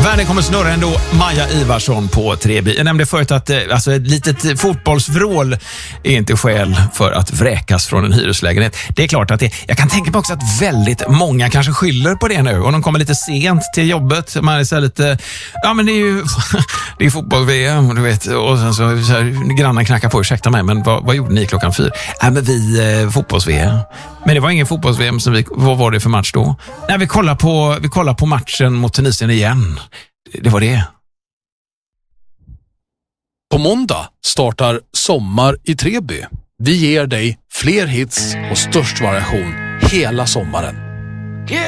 Världen kommer snurra ändå. Maja Ivarsson på Treby. Jag nämnde förut att alltså ett litet fotbollsvrål är inte skäl för att vräkas från en hyreslägenhet. Det är klart att jag kan tänka mig också att väldigt många kanske skyller på det nu. Och de kommer lite sent till jobbet. Man är så här lite, ja men det är ju det är fotboll-VM, du vet. Och sen så här, grannen knackar på, ursäkta mig, men vad gjorde ni klockan 4? Nej men vi fotbolls-VM. Men det var ingen fotbolls-VM, så vad var det för match då? Nej, vi kollar på matchen mot Tunisien igen. Det var det. På måndag startar Sommar i Treby. Vi ger dig fler hits och störst variation hela sommaren.